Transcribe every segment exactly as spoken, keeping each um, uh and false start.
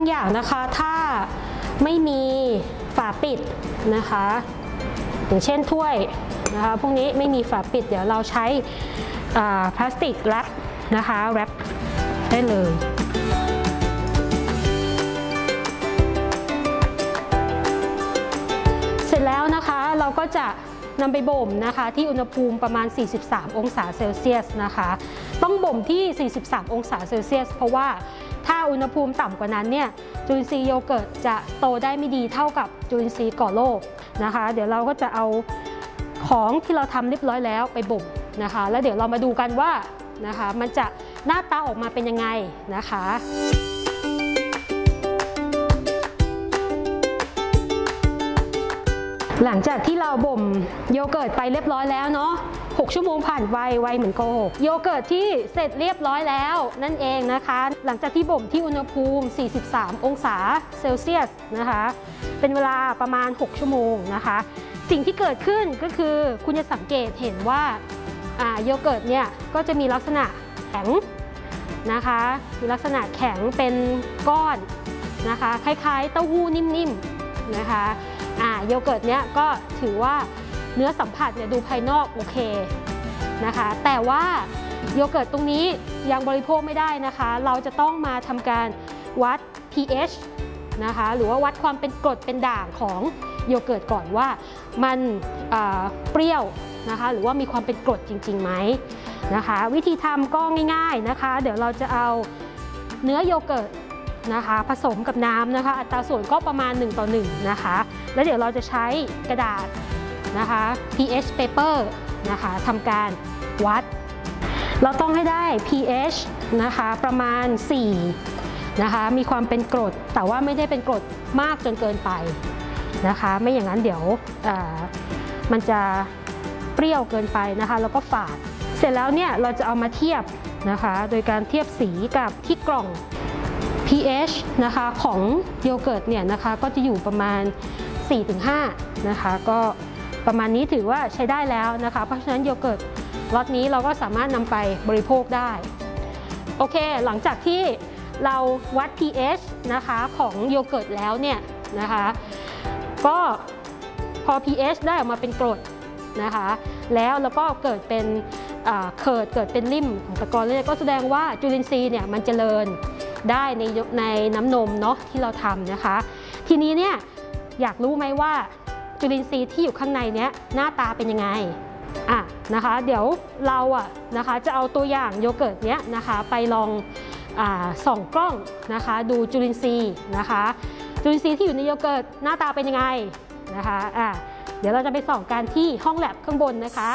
อย่างนะคะถ้าไม่มีฝาปิดนะคะอย่างเช่นถ้วยนะคะพวกนี้ไม่มีฝาปิดเดี๋ยวเราใช้พลาสติกแรปนะคะแรปได้เลยเสร็จแล้วนะคะเราก็จะนำไปบ่มนะคะที่อุณหภูมิประมาณสี่สิบสามองศาเซลเซียสนะคะต้องบ่มที่สี่สิบสามองศาเซลเซียสเพราะว่าถ้าอุณหภูมิต่ำกว่านั้นเนี่ยจุลินทรีย์โยเกิร์ตจะโตได้ไม่ดีเท่ากับจุลินทรีย์ก่อโรคนะคะเดี๋ยวเราก็จะเอาของที่เราทำเรียบร้อยแล้วไปบ่มนะคะแล้วเดี๋ยวเรามาดูกันว่านะคะมันจะหน้าตาออกมาเป็นยังไงนะคะหลังจากที่เราบ่มโยเกิร์ตไปเรียบร้อยแล้วเนาะหกชั่วโมงผ่านไวไวเหมือนโกหกโยเกิร์ตที่เสร็จเรียบร้อยแล้วนั่นเองนะคะหลังจากที่บ่มที่อุณหภูมิสี่สิบสามองศาเซลเซียสนะคะเป็นเวลาประมาณหกชั่วโมงนะคะสิ่งที่เกิดขึ้นก็คือคุณจะสังเกตเห็นว่าโยเกิร์ตเนี่ยก็จะมีลักษณะแข็งนะคะมีลักษณะแข็งเป็นก้อนนะคะคล้ายๆเต้าหู้นิ่มๆนะคะโยเกิร์ตเนี้ยก็ถือว่าเนื้อสัมผัสเนี่ยดูภายนอกโอเคนะคะแต่ว่าโยเกิร์ตตรงนี้ยังบริโภคไม่ได้นะคะเราจะต้องมาทำการวัด pH นะคะหรือว่าวัดความเป็นกรดเป็นด่างของโยเกิร์ตก่อนว่ามันเปรี้ยวนะคะหรือว่ามีความเป็นกรดจริงๆไหมนะคะวิธีทำก็ง่ายๆนะคะเดี๋ยวเราจะเอาเนื้อโยเกิร์ตนะคะผสมกับน้ำนะคะอัตราส่วนก็ประมาณหนึ่งต่อหนึ่งนะคะแล้วเดี๋ยวเราจะใช้กระดาษนะคะ pH paper นะคะทำการวัดเราต้องให้ได้ pH นะคะประมาณสี่นะคะมีความเป็นกรดแต่ว่าไม่ได้เป็นกรดมากจนเกินไปนะคะไม่อย่างนั้นเดี๋ยวมันจะเปรี้ยวเกินไปนะคะแล้วก็ฝาดเสร็จแล้วเนี่ยเราจะเอามาเทียบนะคะโดยการเทียบสีกับที่กล่อง pH นะคะของโยเกิร์ตเนี่ยนะคะก็จะอยู่ประมาณ สี่ถึงห้า นะคะก็ประมาณนี้ถือว่าใช้ได้แล้วนะคะเพราะฉะนั้นโยเกิร์ตล็อตนี้เราก็สามารถนำไปบริโภคได้โอเคหลังจากที่เราวัด pH นะคะของโยเกิร์ตแล้วเนี่ยนะคะก็พอ pH ได้ออกมาเป็นกรดนะคะแล้วแล้วก็เกิดเป็นเกิดเกิดเป็นริ่มของตะกอนเลยก็แสดงว่าจุลินทรีย์เนี่ยมันเจริญได้ในในน้ำนมเนาะที่เราทำนะคะทีนี้เนี่ยอยากรู้ไหมว่าจุลินทรีย์ที่อยู่ข้างในเนี้ยหน้าตาเป็นยังไงอ่ะนะคะเดี๋ยวเราอ่ะนะคะจะเอาตัวอย่างโยเกิร์ตเนี้ยนะคะไปลองอ่าส่องกล้องนะคะดูจุลินทรีย์นะคะจุลินทรีย์ที่อยู่ในโยเกิร์ตหน้าตาเป็นยังไงนะคะอ่ะเดี๋ยวเราจะไปส่องกันที่ห้องแลบข้างบนนะคะ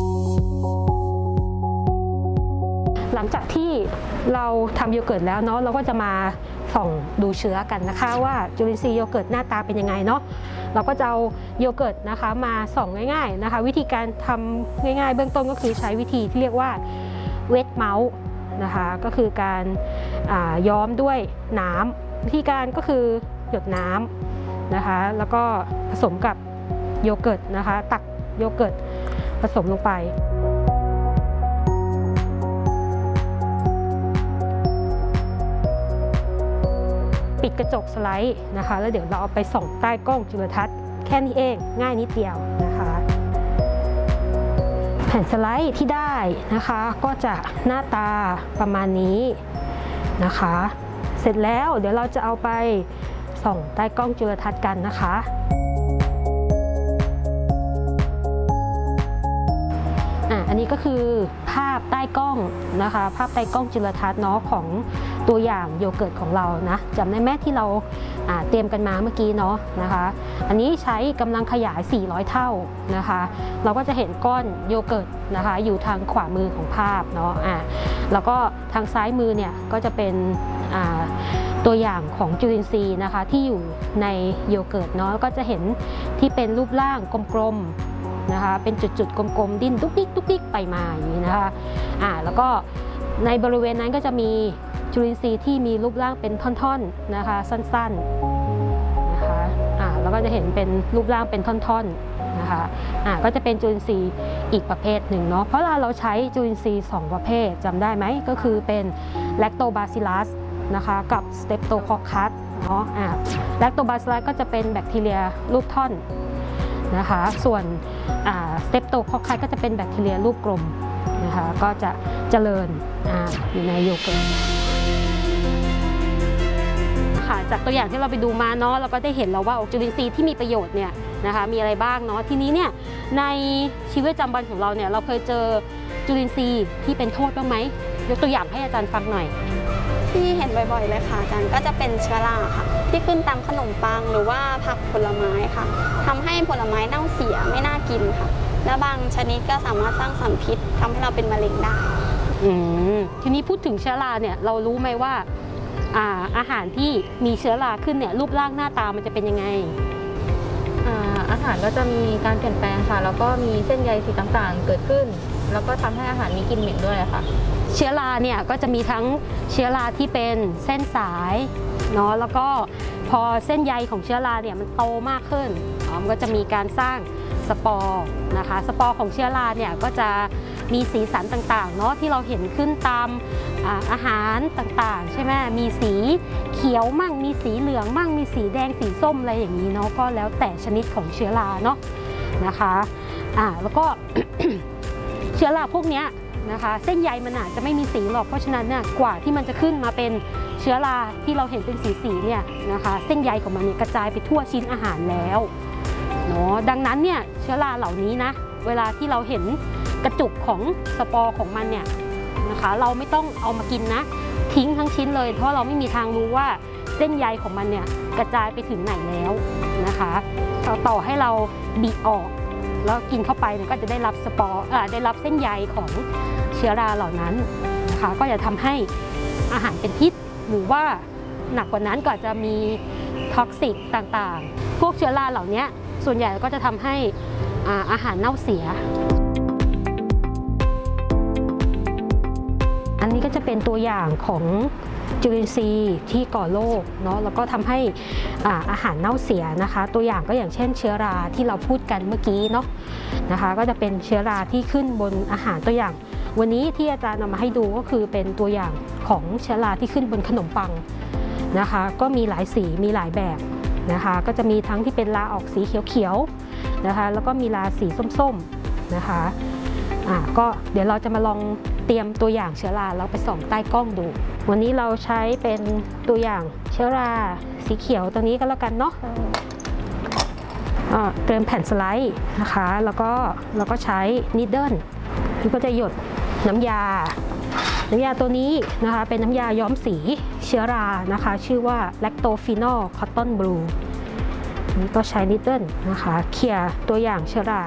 หลังจากที่เราทำโยเกิร์ตแล้วเนาะเราก็จะมาส่องดูเชื้อกันนะคะว่าจุลินทรีย์โยเกิร์ตหน้าตาเป็นยังไงเนาะเราก็จะเอาโยเกิร์ตนะคะมาส่องง่ายๆนะคะวิธีการทำง่ายๆเบื้องต้นก็คือใช้วิธีที่เรียกว่าเวทเมาส์นะคะก็คือการย้อมด้วยน้ำวิธีการก็คือหยดน้ำนะคะแล้วก็ผสมกับโยเกิร์ตนะคะตักโยเกิร์ตผสมลงไปปิดกระจกสไลด์นะคะแล้วเดี๋ยวเราเอาไปส่องใต้กล้องจุลทรรศน์แค่นี้เองง่ายนิดเดียวนะคะแผ่นสไลด์ที่ได้นะคะก็จะหน้าตาประมาณนี้นะคะเสร็จแล้วเดี๋ยวเราจะเอาไปส่องใต้กล้องจุลทรรศน์กันนะคะอันนี้ก็คือภาพใต้กล้องนะคะภาพใต้กล้องจุลทรรศน์เนาะของตัวอย่างโยเกิร์ตของเรานะจำได้ไหมที่เราเตรียมกันมาเมื่อกี้เนาะนะคะอันนี้ใช้กำลังขยายสี่ร้อยเท่านะคะเราก็จะเห็นก้อนโยเกิร์ตนะคะอยู่ทางขวามือของภาพเนาะอ่าแล้วก็ทางซ้ายมือเนี่ยก็จะเป็นตัวอย่างของจุลินทรีย์นะคะที่อยู่ในโยเกิร์ตเนาะก็จะเห็นที่เป็นรูปร่างกลมๆนะคะเป็นจุดๆกลมๆดิ้นตุ๊กติ๊กตุ๊กติ๊กไปมาอย่างนี้นะคะอ่าแล้วก็ในบริเวณนั้นก็จะมีจุลินทรีย์ที่มีรูปร่างเป็นท่อนๆนะคะสั้นๆนะคะอ่าแล้วก็จะเห็นเป็นรูปร่างเป็นท่อนๆนะคะอ่าก็จะเป็นจุลินทรีย์อีกประเภทหนึ่งเนาะเพราะเราใช้จุลินทรีย์สองประเภทจำได้ไหมก็คือเป็นแลคโตบาซิลัสนะคะกับสเตปโตคอคัสนาะอ่าแลคโตบาซิลลัสก็จะเป็นแบคทีเรียรูปท่อนนะคะส่วนสเตปโตคอคไคก็จะเป็นแบคทีเรียรูปกลมนะคะก็จะเจริญออยู่ในโยเกิร์ตค่ะจากตัวอย่างที่เราไปดูมาเนาะเราก็ได้เห็นแล้วว่าจุลินทรีย์ที่มีประโยชน์เนี่ยนะคะมีอะไรบ้างเนาะทีนี้เนี่ยในชีวิตประจำวันของเราเนี่ยเราเคยเจอจุลินทรีย์ที่เป็นโทษบ้างไหมยกตัวอย่างให้อาจารย์ฟังหน่อยที่เห็นบ่อยๆเลยค่ะอาจารย์ก็จะเป็นเชื้อราค่ะที่ขึ้นตามขนมปังหรือว่าผักผลไม้ค่ะทำให้ผลไม้เน่าเสียไม่น่ากินค่ะและบางชนิดก็สามารถสร้างสารพิษทำให้เราเป็นมะเร็งได้อืมทีนี้พูดถึงเชื้อราเนี่ยเรารู้ไหมว่าอ่าอาหารที่มีเชื้อราขึ้นเนี่ยรูปร่างหน้าตามันจะเป็นยังไงอาหารก็จะมีการเปลี่ยนแปลงค่ะแล้วก็มีเส้นใยสีต่างๆเกิดขึ้นแล้วก็ทำให้อาหารมีกลิ่นเหม็นด้วยค่ะเชื้อราเนี่ยก็จะมีทั้งเชื้อราที่เป็นเส้นสายเนาะแล้วก็พอเส้นใยของเชื้อราเนี่ยมันโตมากขึ้นมันก็จะมีการสร้างสปอร์นะคะสปอร์ของเชื้อราเนี่ยก็จะมีสีสันต่างๆเนาะที่เราเห็นขึ้นตามอาหารต่างๆใช่ไหมมีสีเขียวมั่งมีสีเหลืองมั่งมีสีแดงสีส้มอะไรอย่างนี้เนาะก็แล้วแต่ชนิดของเชื้อราเนาะนะคะอ่าแล้วก็ เชื้อราพวกนี้นะคะเส้นใยมันอาจจะไม่มีสีหรอกเพราะฉะนั้นเนี่ยกว่าที่มันจะขึ้นมาเป็นเชื้อราที่เราเห็นเป็นสีๆเนี่ยนะคะเส้นใยของมันเนี่ยกระจายไปทั่วชิ้นอาหารแล้วเนาะดังนั้นเนี่ยเชื้อราเหล่านี้นะเวลาที่เราเห็นกระจุกของสปอร์ของมันเนี่ยนะคะเราไม่ต้องเอามากินนะทิ้งทั้งชิ้นเลยเพราะเราไม่มีทางรู้ว่าเส้นใยของมันเนี่ยกระจายไปถึงไหนแล้วนะคะต่อให้เราบีบออกแล้วกินเข้าไปเนี่ยก็จะได้รับสปอร์ได้รับเส้นใยของเชื้อราเหล่านั้นนะคะก็จะทำให้อาหารเป็นพิษหรือว่าหนักกว่านั้นก็จะมีท็อกซิกต่างๆพวกเชื้อราเหล่านี้ส่วนใหญ่ก็จะทำให้อาหารเน่าเสียอันนี้ก็จะเป็นตัวอย่างของจุลินทรีย์ที่ก่อโรคเนาะแล้วก็ทำให้อาอาหารเน่าเสียนะคะตัวอย่างก็อย่างเช่นเชื้อราที่เราพูดกันเมื่อกี้เนาะนะคะก็จะเป็นเชื้อราที่ขึ้นบนอาหารตัวอย่างวันนี้ที่อาจารย์นำมาให้ดูก็คือเป็นตัวอย่างของเชื้อราที่ขึ้นบนขนมปังนะคะก็มีหลายสีมีหลายแบบนะคะก็จะมีทั้งที่เป็นราออกสีเขียวๆนะคะแล้วก็มีราสีส้มๆนะคะอ่าก็เดี๋ยวเราจะมาลองเตรียมตัวอย่างเชื้อราแล้วไปส่องใต้กล้องดูวันนี้เราใช้เป็นตัวอย่างเชื้อราสีเขียวตัวนี้ก็แล้วกันเนาะเตรียมแผ่นสไลด์นะคะแล้วก็เราก็ใช้นิดเดิลนี่ก็จะหยดน้ำยาน้ำยาตัวนี้นะคะเป็นน้ำยาย้อมสีเชื้อรานะคะชื่อว่าแลคโตฟีนอลคอตตอนบลูนี่ก็ใช้นิดเดิลนะคะเขี่ยตัวอย่างเชื้อรา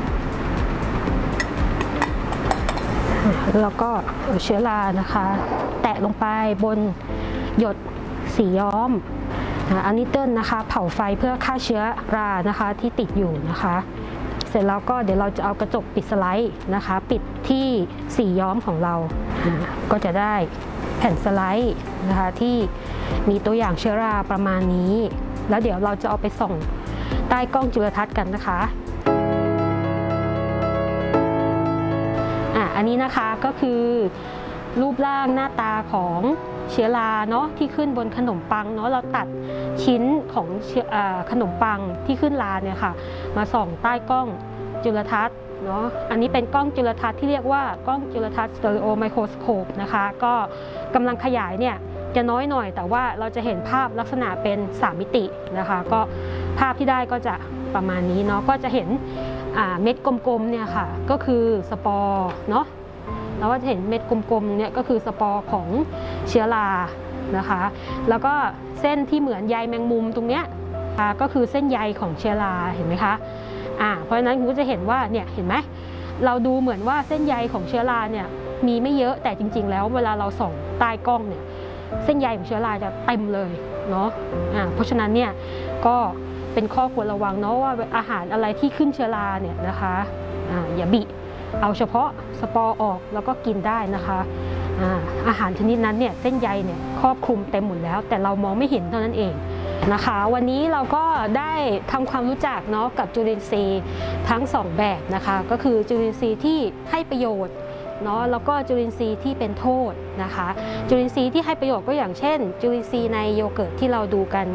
แล้วก็เชื้อรานะคะแตะลงไปบนหยดสีย้อมอันนี้เติ้ลนะคะเผาไฟเพื่อฆ่าเชื้อรานะคะที่ติดอยู่นะคะเสร็จแล้วก็เดี๋ยวเราจะเอากระจกปิดสไลด์นะคะปิดที่สีย้อมของเราก็จะได้แผ่นสไลด์นะคะที่มีตัวอย่างเชื้อราประมาณนี้แล้วเดี๋ยวเราจะเอาไปส่องใต้กล้องจุลทรรศน์กันนะคะอันนี้นะคะก็คือรูปร่างหน้าตาของเชื้อราเนาะที่ขึ้นบนขนมปังเนาะเราตัดชิ้นของขนมปังที่ขึ้นราเนี่ยค่ะมาส่องใต้กล้องจุลทรรศน์เนาะอันนี้เป็นกล้องจุลทรรศน์ที่เรียกว่ากล้องจุลทรรศน์สเตอริโอไมโครสโคปนะคะก็กำลังขยายเนี่ยจะน้อยหน่อยแต่ว่าเราจะเห็นภาพลักษณะเป็นสามมิตินะคะก็ภาพที่ได้ก็จะประมาณนี้เนาะก็จะเห็นเม็ดกลมๆเนี่ยค่ะก็คือสปอร์เนาะแล้วก็จะเห็นเม็ดกลมๆเนี่ยก็คือสปอร์ของเชื้อรานะคะแล้วก็เส้นที่เหมือนใยแมงมุมตรงเนี้ยก็คือเส้นใยของเชื้อราเห็นไหมคะอ่าเพราะฉะนั้นคุณก็จะเห็นว่าเนี่ยเห็นไหมเราดูเหมือนว่าเส้นใยของเชื้อราเนี่ยมีไม่เยอะแต่จริงๆแล้วเวลาเราส่องใต้กล้องเนี่ยเส้นใยของเชื้อราจะเต็มเลยเนาะอ่าเพราะฉะนั้นเนี่ยก็เป็นข้อควรระวังเนาะว่าอาหารอะไรที่ขึ้นเชื้อราเนี่ยนะคะอ่าอย่าบิเอาเฉพาะสปอร์ออกแล้วก็กินได้นะคะอาอาหารชนิดนั้นเนี่ยเส้นใยเนี่ยครอบคลุมเต็มหมดแล้วแต่เรามองไม่เห็นเท่านั้นเองนะคะวันนี้เราก็ได้ทำความรู้จักเนาะกับจุลินทรีย์ทั้งสองแบบนะคะก็คือจุลินทรีย์ที่ให้ประโยชน์เนาะแล้วก็จุลินทรีย์ที่เป็นโทษนะคะจุลินทรีย์ที่ให้ประโยชน์ก็อย่างเช่นจุลินทรีย์ในโยเกิร์ตที่เราดูกัน